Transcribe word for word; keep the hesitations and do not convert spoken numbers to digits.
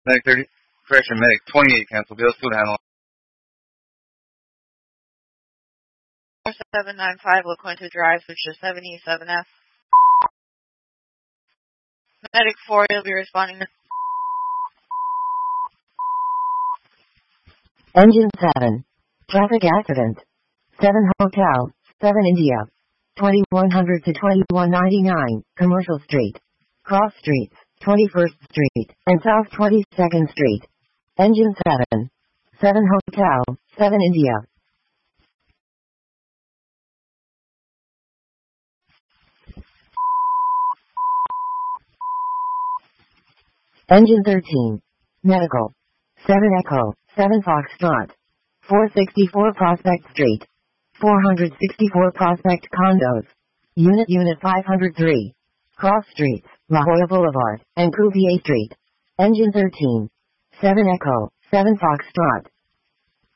Medic thirty, correction, Medic twenty-eight, cancel. Bill's food handle. four seven nine five, La Quinta Drive, Switcher seventy-seven F. Medic four, you'll be responding to... Engine seven. Traffic accident. seven Hotel, seven India. twenty-one hundred to twenty-one ninety-nine, Commercial Street. Cross Streets, twenty-first Street, and South twenty-second Street. Engine seven. seven Hotel, seven India. Engine thirteen. Medical. seven Echo, seven Foxtrot. four sixty-four Prospect Street. four sixty-four Prospect Condos. Unit Unit five oh three. Cross Streets, La Jolla Boulevard, and Cuvier Street. Engine thirteen. seven Echo, seven Foxtrot.